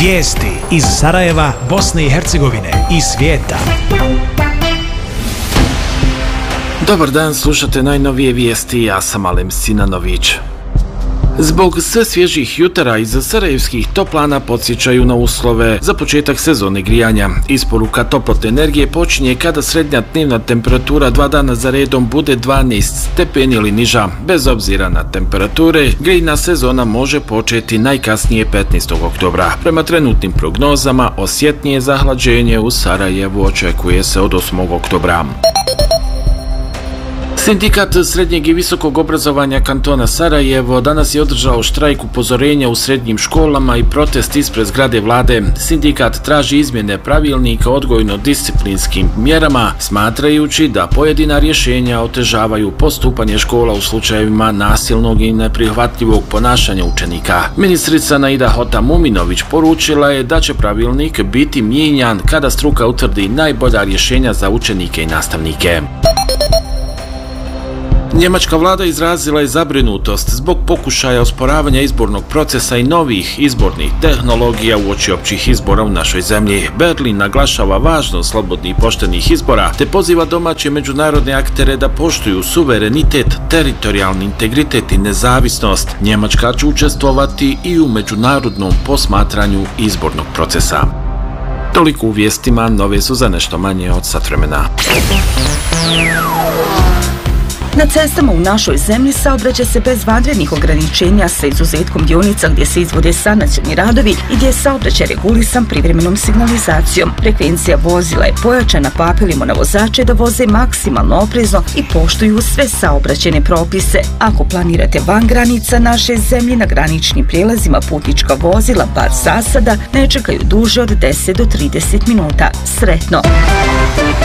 Vijesti iz Sarajeva, Bosne i Hercegovine i svijeta. Dobar dan, slušate najnovije vijesti, ja sam Alem Sinanović. Zbog sve svježih jutara iza sarajevskih toplana podsjećaju na uslove za početak sezone grijanja. Isporuka toplotne energije počinje kada srednja dnevna temperatura 2 dana za redom bude 12 stepeni ili niža. Bez obzira na temperature, grijna sezona može početi najkasnije 15. oktobra. Prema trenutnim prognozama, osjetnije zahlađenje u Sarajevu očekuje se od 8. oktobra. Sindikat srednjeg i visokog obrazovanja kantona Sarajevo danas je održao štrajk upozorenja u srednjim školama i protest ispred zgrade vlade. Sindikat traži izmjene pravilnika o odgojno-disciplinskim mjerama, smatrajući da pojedina rješenja otežavaju postupanje škola u slučajevima nasilnog i neprihvatljivog ponašanja učenika. Ministrica Naida Hotamuminović poručila je da će pravilnik biti mijenjan kada struka utvrdi najbolja rješenja za učenike i nastavnike. Njemačka vlada izrazila je zabrinutost zbog pokušaja osporavanja izbornog procesa i novih izbornih tehnologija uoči općih izbora u našoj zemlji. Berlin naglašava važnost slobodnih i poštenih izbora te poziva domaće međunarodne aktere da poštuju suverenitet, teritorijalni integritet i nezavisnost. Njemačka će učestvovati i u međunarodnom posmatranju izbornog procesa. Toliko u vijestima, nove su za nešto manje od sat vremena. Na cestama u našoj zemlji saobraća se bez vanrednih ograničenja sa izuzetkom dionica gdje se izvode sanacioni radovi i gdje je saobraćaj regulisan privremenom signalizacijom. Frekvencija vozila je pojačana, pa apelimo na vozače da voze maksimalno oprezno i poštuju sve saobraćajne propise. Ako planirate van granica naše zemlje, na graničnim prijelazima putnička vozila bar zasada ne čekaju duže od 10 do 30 minuta. Sretno!